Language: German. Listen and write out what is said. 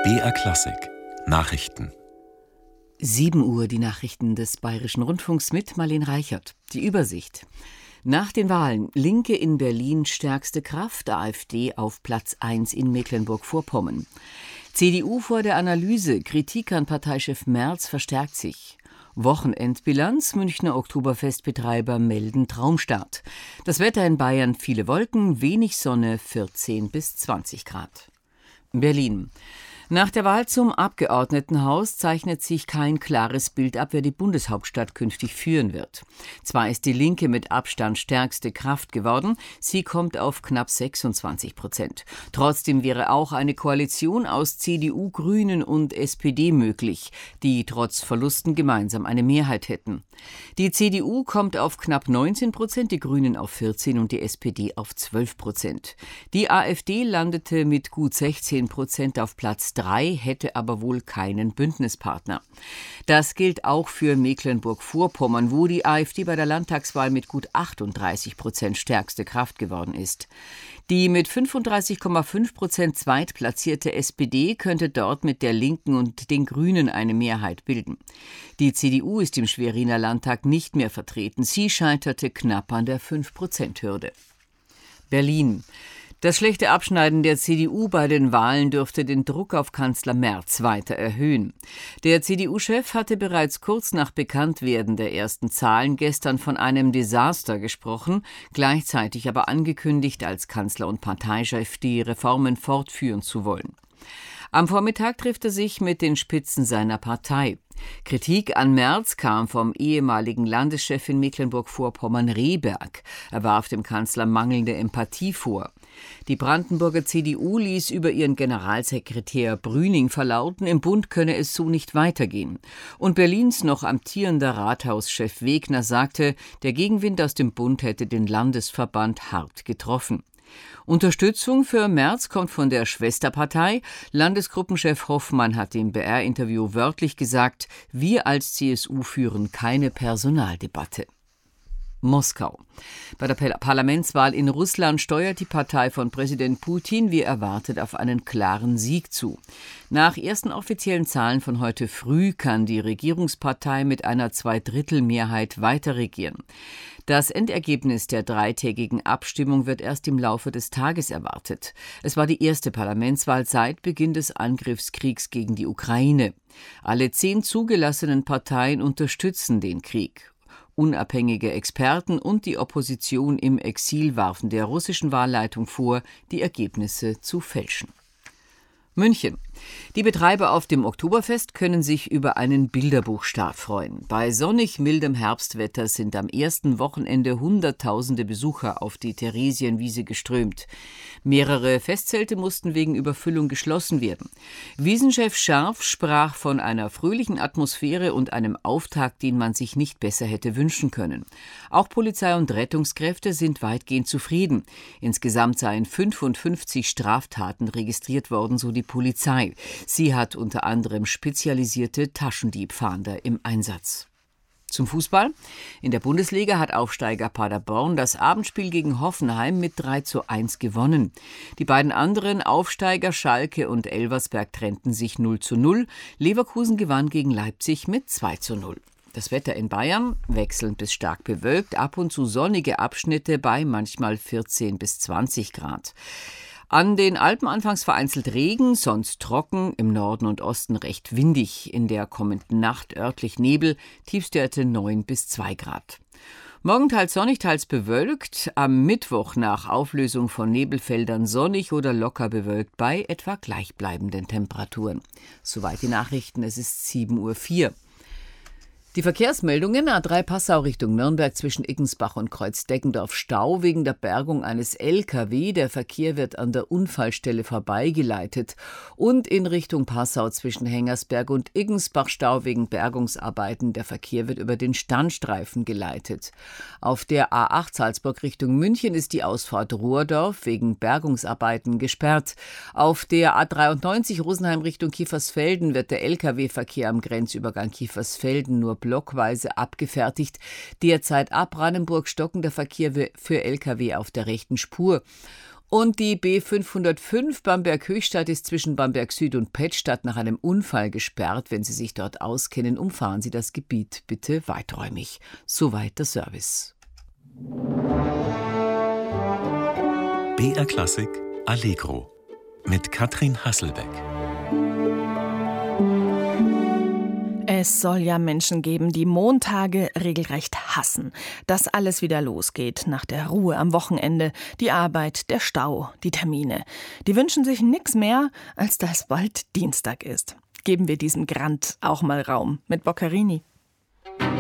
BR Klassik Nachrichten. 7 Uhr die Nachrichten des Bayerischen Rundfunks mit Marlene Reichert. Die Übersicht. Nach den Wahlen Linke in Berlin stärkste Kraft, AfD auf Platz 1 in Mecklenburg-Vorpommern. CDU vor der Analyse, Kritik an Parteichef Merz verstärkt sich. Wochenendbilanz, Münchner Oktoberfestbetreiber melden Traumstart. Das Wetter in Bayern, viele Wolken, wenig Sonne, 14 bis 20 Grad. Berlin. Nach der Wahl zum Abgeordnetenhaus zeichnet sich kein klares Bild ab, wer die Bundeshauptstadt künftig führen wird. Zwar ist die Linke mit Abstand stärkste Kraft geworden, sie kommt auf knapp 26%. Trotzdem wäre auch eine Koalition aus CDU, Grünen und SPD möglich, die trotz Verlusten gemeinsam eine Mehrheit hätten. Die CDU kommt auf knapp 19%, die Grünen auf 14% und die SPD auf 12%. Die AfD landete mit gut 16% auf Platz 3, hätte aber wohl keinen Bündnispartner. Das gilt auch für Mecklenburg-Vorpommern, wo die AfD bei der Landtagswahl mit gut 38% stärkste Kraft geworden ist. Die mit 35,5% zweitplatzierte SPD könnte dort mit der Linken und den Grünen eine Mehrheit bilden. Die CDU ist im Schweriner Landtag nicht mehr vertreten. Sie scheiterte knapp an der 5%-Hürde. Berlin. Das schlechte Abschneiden der CDU bei den Wahlen dürfte den Druck auf Kanzler Merz weiter erhöhen. Der CDU-Chef hatte bereits kurz nach Bekanntwerden der ersten Zahlen gestern von einem Desaster gesprochen, gleichzeitig aber angekündigt, als Kanzler und Parteichef die Reformen fortführen zu wollen. Am Vormittag trifft er sich mit den Spitzen seiner Partei. Kritik an Merz kam vom ehemaligen Landeschef in Mecklenburg-Vorpommern Rehberg. Er warf dem Kanzler mangelnde Empathie vor. Die Brandenburger CDU ließ über ihren Generalsekretär Brüning verlauten, im Bund könne es so nicht weitergehen. Und Berlins noch amtierender Rathauschef Wegner sagte, der Gegenwind aus dem Bund hätte den Landesverband hart getroffen. Unterstützung für Merz kommt von der Schwesterpartei. Landesgruppenchef Hoffmann hat im BR-Interview wörtlich gesagt, wir als CSU führen keine Personaldebatte. Moskau. Bei der Parlamentswahl in Russland steuert die Partei von Präsident Putin wie erwartet auf einen klaren Sieg zu. Nach ersten offiziellen Zahlen von heute früh kann die Regierungspartei mit einer Zweidrittelmehrheit weiter regieren. Das Endergebnis der dreitägigen Abstimmung wird erst im Laufe des Tages erwartet. Es war die erste Parlamentswahl seit Beginn des Angriffskriegs gegen die Ukraine. Alle 10 zugelassenen Parteien unterstützen den Krieg. Unabhängige Experten und die Opposition im Exil warfen der russischen Wahlleitung vor, die Ergebnisse zu fälschen. München. Die Betreiber auf dem Oktoberfest können sich über einen Bilderbuchstart freuen. Bei sonnig mildem Herbstwetter sind am ersten Wochenende Hunderttausende Besucher auf die Theresienwiese geströmt. Mehrere Festzelte mussten wegen Überfüllung geschlossen werden. Wiesenchef Scharf sprach von einer fröhlichen Atmosphäre und einem Auftakt, den man sich nicht besser hätte wünschen können. Auch Polizei und Rettungskräfte sind weitgehend zufrieden. Insgesamt seien 55 Straftaten registriert worden, so die Polizei. Sie hat unter anderem spezialisierte Taschendiebfahnder im Einsatz. Zum Fußball. In der Bundesliga hat Aufsteiger Paderborn das Abendspiel gegen Hoffenheim mit 3:1 gewonnen. Die beiden anderen Aufsteiger Schalke und Elversberg trennten sich 0:0. Leverkusen gewann gegen Leipzig mit 2:0. Das Wetter in Bayern, wechselnd bis stark bewölkt, ab und zu sonnige Abschnitte bei manchmal 14 bis 20 Grad. An den Alpen anfangs vereinzelt Regen, sonst trocken, im Norden und Osten recht windig. In der kommenden Nacht örtlich Nebel, Tiefstwerte 9 bis 2 Grad. Morgen teils sonnig, teils bewölkt, am Mittwoch nach Auflösung von Nebelfeldern sonnig oder locker bewölkt bei etwa gleichbleibenden Temperaturen. Soweit die Nachrichten, es ist 7:04 Uhr. Die Verkehrsmeldungen: A3 Passau Richtung Nürnberg zwischen Iggensbach und Kreuz-Deggendorf Stau wegen der Bergung eines LKW. Der Verkehr wird an der Unfallstelle vorbeigeleitet. Und in Richtung Passau zwischen Hengersberg und Iggensbach Stau wegen Bergungsarbeiten. Der Verkehr wird über den Standstreifen geleitet. Auf der A8 Salzburg Richtung München ist die Ausfahrt Rohrdorf wegen Bergungsarbeiten gesperrt. Auf der A93 Rosenheim Richtung Kiefersfelden wird der LKW-Verkehr am Grenzübergang Kiefersfelden nur blockweise abgefertigt. Derzeit ab Brandenburg stockender Verkehr für Lkw auf der rechten Spur. Und die B505 Bamberg-Höchstadt ist zwischen Bamberg Süd und Pettstadt nach einem Unfall gesperrt. Wenn Sie sich dort auskennen, umfahren Sie das Gebiet bitte weiträumig. Soweit der Service. BR Klassik Allegro mit Katrin Hasselbeck. Es soll ja Menschen geben, die Montage regelrecht hassen. Dass alles wieder losgeht nach der Ruhe am Wochenende, die Arbeit, der Stau, die Termine. Die wünschen sich nichts mehr, als dass bald Dienstag ist. Geben wir diesem Grant auch mal Raum mit Boccherini.